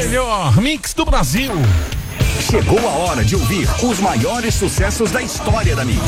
melhor mix do Brasil. Chegou a hora de ouvir os maiores sucessos da história da Mix.